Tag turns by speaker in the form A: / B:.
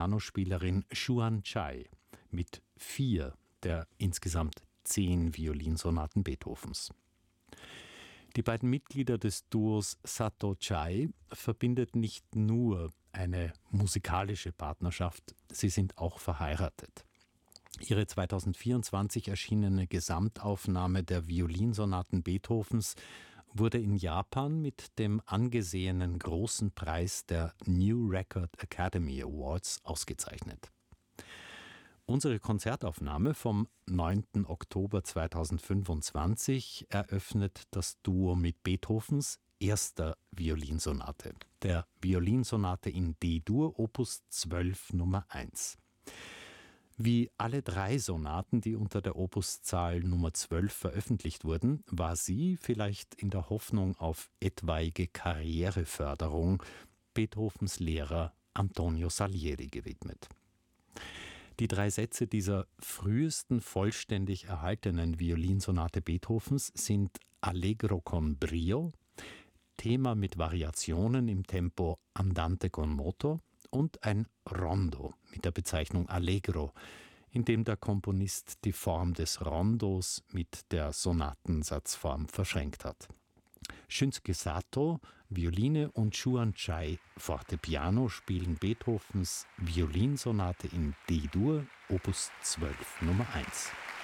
A: Pianospielerin Xuan Cai mit 4 der insgesamt 10 Violinsonaten Beethovens. Die beiden Mitglieder des Duos Sato Cai verbindet nicht nur eine musikalische Partnerschaft, sie sind auch verheiratet. Ihre 2024 erschienene Gesamtaufnahme der Violinsonaten Beethovens wurde in Japan mit dem angesehenen großen Preis der New Record Academy Awards ausgezeichnet. Unsere Konzertaufnahme vom 9. Oktober 2025 eröffnet das Duo mit Beethovens erster Violinsonate, der Violinsonate in D-Dur Opus 12 Nummer 1. Wie alle 3 Sonaten, die unter der Opuszahl Nummer 12 veröffentlicht wurden, war sie, vielleicht in der Hoffnung auf etwaige Karriereförderung, Beethovens Lehrer Antonio Salieri gewidmet. Die 3 Sätze dieser frühesten vollständig erhaltenen Violinsonate Beethovens sind Allegro con brio, Thema mit Variationen im Tempo Andante con moto und ein Rondo mit der Bezeichnung Allegro, in dem der Komponist die Form des Rondos mit der Sonatensatzform verschränkt hat. Shunsuke Sato, Violine und Xuan Cai, Fortepiano, spielen Beethovens Violinsonate in D-Dur, Opus 12 Nummer 1.